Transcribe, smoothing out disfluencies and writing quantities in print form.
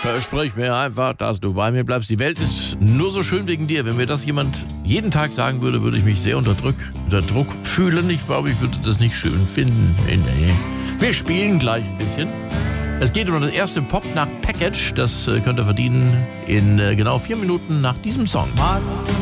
Versprich mir einfach, dass du bei mir bleibst. Die Welt ist nur so schön wegen dir. Wenn mir das jemand jeden Tag sagen würde, würde ich mich sehr unter Druck fühlen. Ich glaube, ich würde das nicht schön finden. Nee. Wir spielen gleich ein bisschen. Es geht um das erste Pop-Nacht-Package. Das könnt ihr verdienen in genau 4 Minuten nach diesem Song.